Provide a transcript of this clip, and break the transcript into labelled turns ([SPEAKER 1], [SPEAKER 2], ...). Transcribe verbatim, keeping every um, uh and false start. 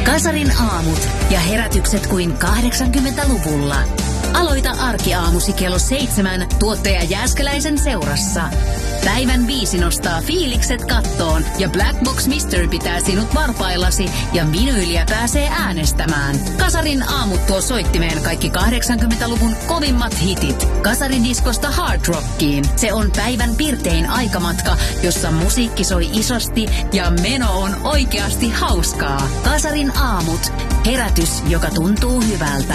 [SPEAKER 1] Kasarin aamut ja herätykset kuin kahdeksankymmentäluvulla. Aloita arkiaamusi kello seitsemän tuottaja Jääskeläisen seurassa. Päivän viisi nostaa fiilikset kattoon ja Black Box Mister pitää sinut varpaillasi ja vinyyliä pääsee äänestämään. Kasarin aamut tuo soittimeen kaikki kahdeksankymmentäluvun kovimmat hitit. Kasaridiskosta hard rockiin. Se on päivän pirtein aikamatka, jossa musiikki soi isosti ja meno on oikeasti hauskaa. Kasarin aamut. Herätys, joka tuntuu hyvältä.